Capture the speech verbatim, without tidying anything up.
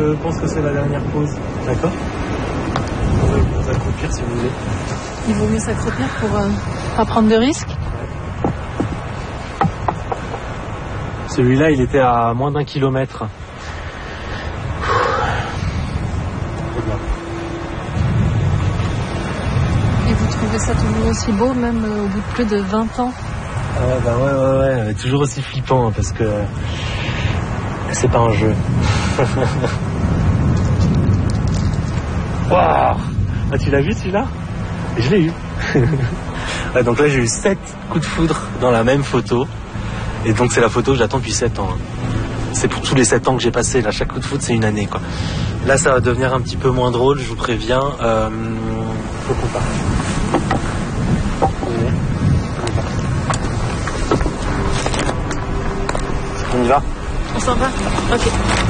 je pense que c'est la dernière pause. D'accord. Vous pouvez vous accroupir si vous voulez. Il vaut mieux s'accroupir pour euh, pas prendre de risques. Celui-là, il était à moins d'un kilomètre. Et vous trouvez ça toujours aussi beau, même euh, au bout de plus de vingt ans? Ah ouais, bah ouais, ouais, ouais, toujours aussi flippant, hein, parce que c'est pas un jeu. Waouh! Ah, tu l'as vu celui-là? Je l'ai eu. Ouais, donc là, j'ai eu sept coups de foudre dans la même photo. Et donc, c'est la photo que j'attends depuis sept ans. Hein. C'est pour tous les sept ans que j'ai passé. Là, chaque coup de foudre, c'est une année, quoi. Là, ça va devenir un petit peu moins drôle, je vous préviens. Euh, faut qu'on parte. On y va? On s'en va? Ok.